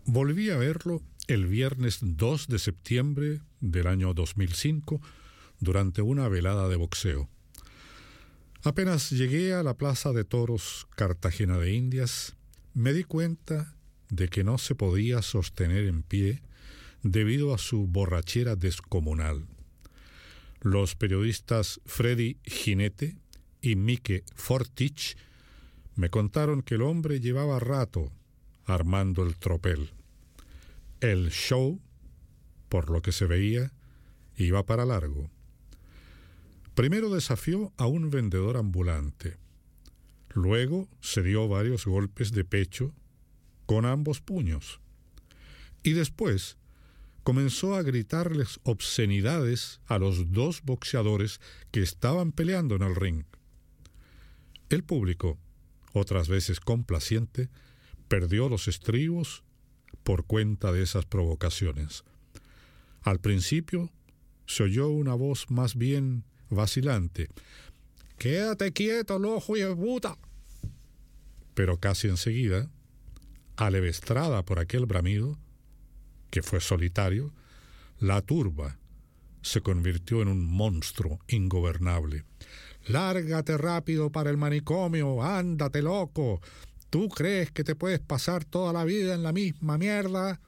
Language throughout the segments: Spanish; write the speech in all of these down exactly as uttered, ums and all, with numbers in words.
Volví a verlo el viernes dos de septiembre del año dos mil cinco durante una velada de boxeo. Apenas llegué a la Plaza de Toros Cartagena de Indias, me di cuenta de que no se podía sostener en pie debido a su borrachera descomunal. Los periodistas Freddy Ginete y Mike Fortich me contaron que el hombre llevaba rato armando el tropel. El show, por lo que se veía, iba para largo. Primero desafió a un vendedor ambulante. Luego se dio varios golpes de pecho con ambos puños. Y después comenzó a gritarles obscenidades a los dos boxeadores que estaban peleando en el ring. El público, otras veces complaciente, perdió los estribos por cuenta de esas provocaciones. Al principio se oyó una voz más bien vacilante. «¡Quédate quieto, loco y puta!». Pero casi enseguida, alevestrada por aquel bramido, que fue solitario, la turba se convirtió en un monstruo ingobernable. «¡Lárgate rápido para el manicomio! ¡Ándate, loco! ¿Tú crees que te puedes pasar toda la vida en la misma mierda?».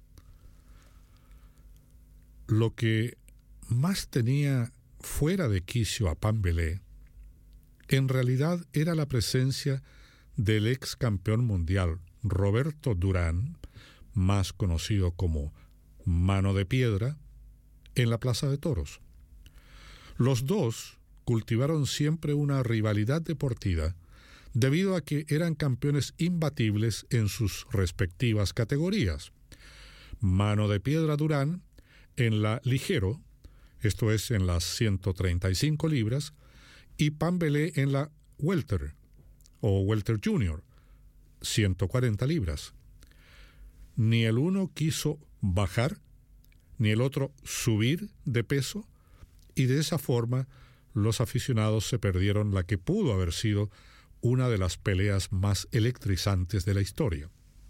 Lo que más tenía fuera de quicio a Pambelé, en realidad era la presencia del ex campeón mundial Roberto Durán, más conocido como Mano de Piedra, en la Plaza de Toros. Los dos cultivaron siempre una rivalidad deportiva debido a que eran campeones imbatibles en sus respectivas categorías. Mano de Piedra Durán en la ligero, esto es en las ciento treinta y cinco libras, y Pambelé en la welter o welter junior, ciento cuarenta libras. Ni el uno quiso bajar, ni el otro subir de peso, y de esa forma los aficionados se perdieron la que pudo haber sido una de las peleas más electrizantes de la historia.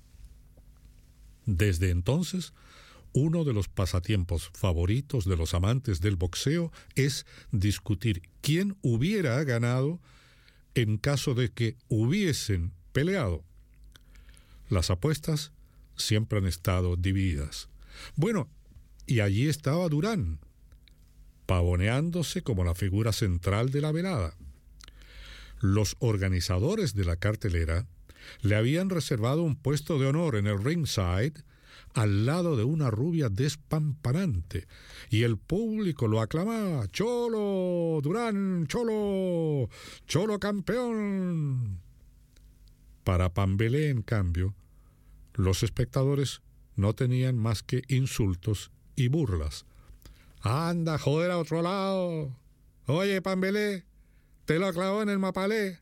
Desde entonces, uno de los pasatiempos favoritos de los amantes del boxeo es discutir quién hubiera ganado en caso de que hubiesen peleado. Las apuestas siempre han estado divididas. Bueno, y allí estaba Durán, pavoneándose como la figura central de la velada. Los organizadores de la cartelera le habían reservado un puesto de honor en el ringside al lado de una rubia despampanante, y el público lo aclamaba: «¡Cholo! ¡Durán! ¡Cholo! ¡Cholo campeón!». Para Pambelé, en cambio, los espectadores no tenían más que insultos y burlas. «¡Anda, joder, a otro lado! Oye, Pambelé, te lo clavó en el mapalé».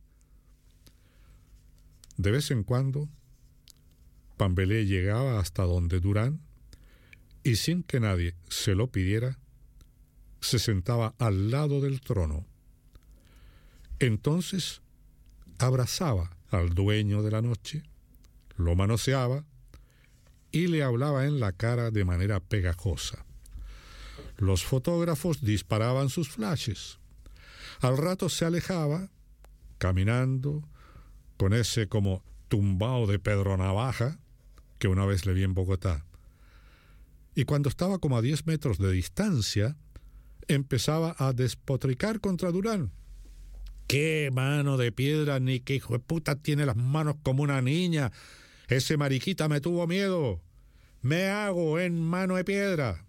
De vez en cuando, Pambelé llegaba hasta donde Durán y, sin que nadie se lo pidiera, se sentaba al lado del trono. Entonces abrazaba al dueño de la noche, lo manoseaba y le hablaba en la cara de manera pegajosa. Los fotógrafos disparaban sus flashes. Al rato se alejaba, caminando, con ese como tumbao de Pedro Navaja que una vez le vi en Bogotá. Y cuando estaba como a diez metros de distancia, empezaba a despotricar contra Durán. «¡Qué mano de piedra, ni qué hijo de puta tiene las manos como una niña! Ese mariquita me tuvo miedo. Me hago en mano de piedra».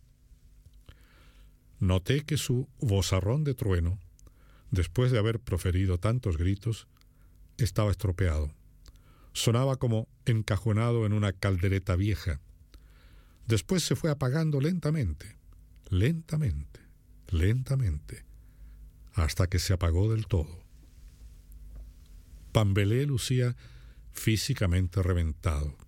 Noté que su vozarrón de trueno, después de haber proferido tantos gritos, estaba estropeado. Sonaba como encajonado en una caldereta vieja. Después se fue apagando lentamente, lentamente, lentamente, hasta que se apagó del todo. Pambelé lucía físicamente reventado.